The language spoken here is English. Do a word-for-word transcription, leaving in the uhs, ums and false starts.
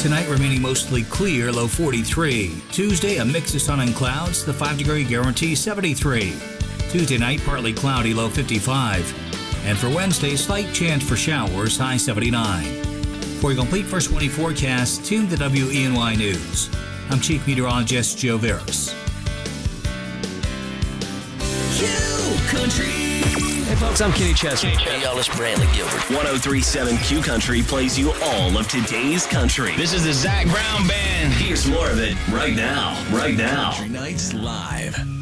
tonight remaining mostly clear, low forty-three. Tuesday, a mix of sun and clouds, the five degree guarantee seventy-three. Tuesday night, partly cloudy, low fifty-five. And for Wednesday, slight chance for showers, high seventy-nine. For a complete first twenty forecast, tune to W E N Y News. I'm Chief Meteorologist Joe Veras. Q Country. Hey folks, I'm Kenny Chesney. Hey y'all, it's Bradley Gilbert. one oh three point seven Q Country plays you all of today's country. This is the Zach Brown Band. Here's more of it right now, right now. Country Nights Live.